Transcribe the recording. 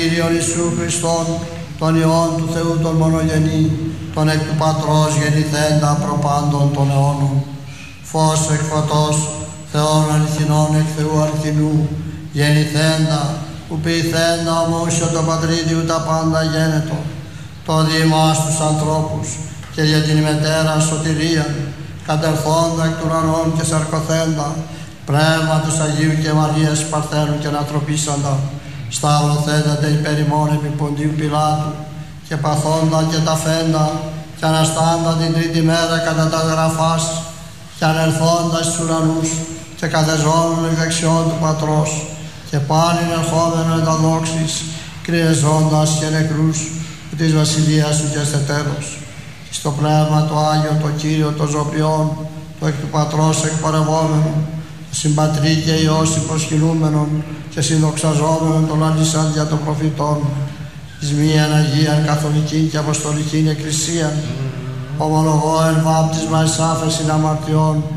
Κύριον Ιησού Χριστόν, τον Υιόν του Θεού τον μονογενή, τον εκ του Πατρός γεννηθέντα προπάντων των αιώνων, φως εκ φωτός, Θεόν αληθινών εκ Θεού αληθινού, γεννηθέντα, που ποιηθέντα ομούσιο το Πατρίδιου τα πάντα γένετο, το διημάς τους ανθρώπους και για την ημετέρα σωτηρία, κατερθόντα εκ του ουρανών και σαρκωθέντα, πνεύματος Αγίου και Μαρίας Παρθένου και ανατροπίσαντα, σταυρωθέντατε υπέρ ημών επί Ποντίου Πιλάτου και παθόντα και ταφέντα και αναστάντα την τρίτη μέρα κατά τα γραφάς και ανερθόντα στους ουρανούς και καθεζόμενον εκ δεξιών του Πατρός και πάλιν ερχόμενον εν τα δόξης, κρυεζώντας και νεκρούς που της βασιλείας σου και στε τέλος. Στο πνεύμα το Άγιο, το Κύριο, το Ζωπιόν, το εκ του Πατρός εκπορευόμενο, το συμπατρί και Υιός υποσχυλούμενον και συνδοξαζόμενον των αλυσάντια των προφητών, εις μίαν Αγίαν Καθολική και Αποστολική Εκκλησία, ομολογώ εν βάπτισμα εις άφεσιν αμαρτιών,